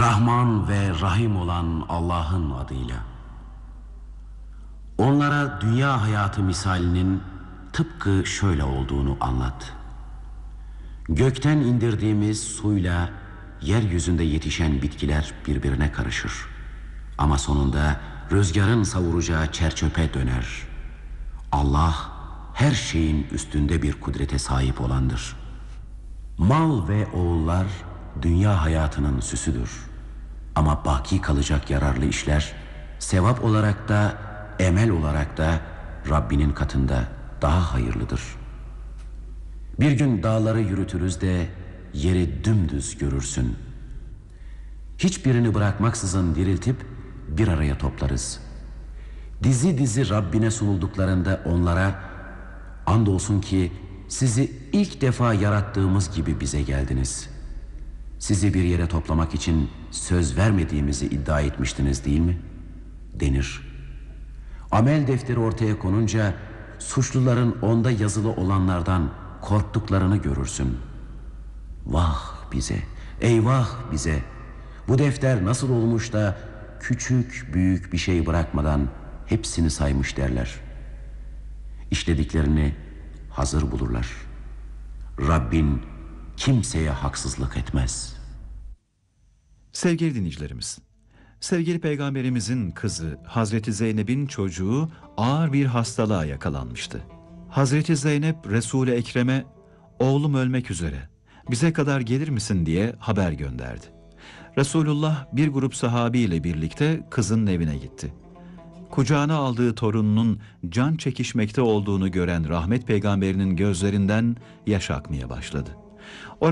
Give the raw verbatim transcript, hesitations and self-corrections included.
Rahman ve Rahim olan Allah'ın adıyla. Onlara dünya hayatı misalinin tıpkı şöyle olduğunu anlat. Gökten indirdiğimiz suyla yeryüzünde yetişen bitkiler birbirine karışır. Ama sonunda rüzgarın savuracağı çerçöpe döner. Allah her şeyin üstünde bir kudrete sahip olandır. Mal ve oğullar dünya hayatının süsüdür. Ama baki kalacak yararlı işler sevap olarak da emel olarak da Rabbinin katında daha hayırlıdır. Bir gün dağları yürütürüz de yeri dümdüz görürsün. Hiçbirini bırakmaksızın diriltip bir araya toplarız. Dizi dizi Rabbine sunulduklarında onlara andolsun ki sizi ilk defa yarattığımız gibi bize geldiniz. Sizi bir yere toplamak için söz vermediğimizi iddia etmiştiniz değil mi? Denir. Amel defteri ortaya konunca suçluların onda yazılı olanlardan korktuklarını görürsün. Vah bize, eyvah bize. Bu defter nasıl olmuş da küçük büyük bir şey bırakmadan hepsini saymış derler. İşlediklerini hazır bulurlar. Rabbin kimseye haksızlık etmez. Sevgili dinleyicilerimiz, sevgili Peygamberimizin kızı Hazreti Zeynep'in çocuğu ağır bir hastalığa yakalanmıştı. Hazreti Zeynep Resul-i Ekrem'e oğlum ölmek üzere bize kadar gelir misin diye haber gönderdi. Resulullah bir grup sahabiyle birlikte kızın evine gitti. Kucağına aldığı torununun can çekişmekte olduğunu gören rahmet peygamberinin gözlerinden yaş akmaya başladı.